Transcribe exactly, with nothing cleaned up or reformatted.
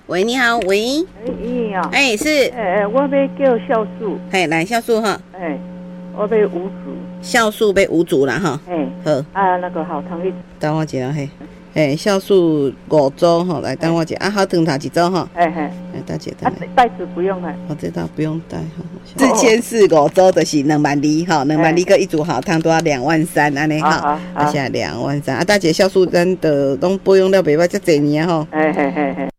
喂，你好，喂， 哎，姨哦， 哎、是， 哎哎，我要叫酵素， 嘿，来酵素哈， 哎，我要五组， 酵素被五组了哈， 哎， 好， 啊，那个好糖一， 等我一下嘿，嘿，酵素五组哈，来等我一下，啊，好糖头一组哈， 哎哎， 来大姐啊等。， 袋子不用哎， 我这道不用带哈，四千四五组就是两万二哈，两万二个一组好汤都要两万三安尼哈， 好好啊现在两万三啊，大姐酵素咱的拢保养了袂歹，遮侪年吼。 哎嘿嘿嘿。